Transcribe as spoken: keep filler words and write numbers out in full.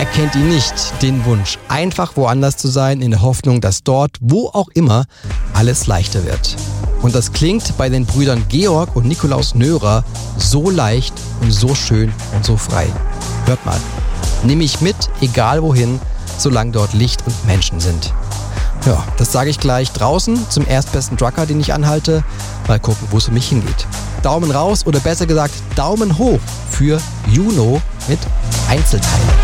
Wer kennt ihn nicht, den Wunsch, einfach woanders zu sein, in der Hoffnung, dass dort, wo auch immer, alles leichter wird. Und das klingt bei den Brüdern Georg und Nikolaus Nörer so leicht und so schön und so frei. Hört mal, nimm mich mit, egal wohin, solange dort Licht und Menschen sind. Ja, das sage ich gleich draußen zum erstbesten Trucker, den ich anhalte. Mal gucken, wo es für mich hingeht. Daumen raus oder besser gesagt Daumen hoch für Juno mit Einzelteile.